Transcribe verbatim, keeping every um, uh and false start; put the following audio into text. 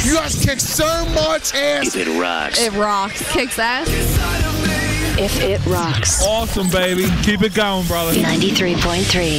You guys kick so much ass. If it rocks. It rocks. Kicks ass. If it rocks. Awesome, baby. Keep it going, brother. ninety-three point three